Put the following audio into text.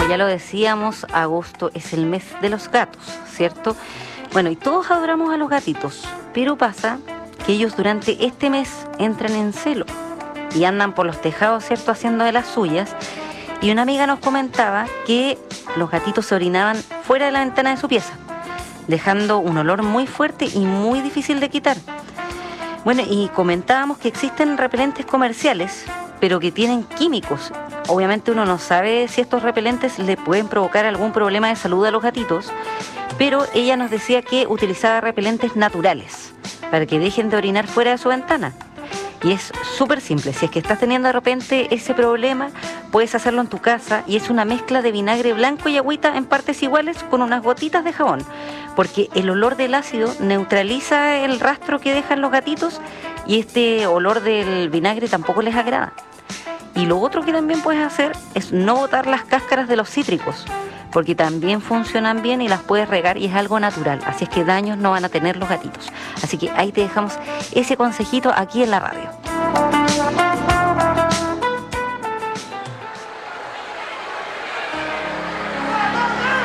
Bueno, ya lo decíamos, agosto es el mes de los gatos, ¿cierto? Bueno, y todos adoramos a los gatitos, pero pasa que ellos durante este mes entran en celo y andan por los tejados, ¿cierto?, haciendo de las suyas. Y una amiga nos comentaba que los gatitos se orinaban fuera de la ventana de su pieza, dejando un olor muy fuerte y muy difícil de quitar. Bueno, y comentábamos que existen repelentes comerciales, pero que tienen químicos. Obviamente uno no sabe si estos repelentes le pueden provocar algún problema de salud a los gatitos, pero ella nos decía que utilizaba repelentes naturales para que dejen de orinar fuera de su ventana. Y es súper simple, si es que estás teniendo de repente ese problema, puedes hacerlo en tu casa y es una mezcla de vinagre blanco y agüita en partes iguales con unas gotitas de jabón, porque el olor del ácido neutraliza el rastro que dejan los gatitos y este olor del vinagre tampoco les agrada. Y lo otro que también puedes hacer es no botar las cáscaras de los cítricos, porque también funcionan bien y las puedes regar y es algo natural, así es que daños no van a tener los gatitos. Así que ahí te dejamos ese consejito aquí en la radio.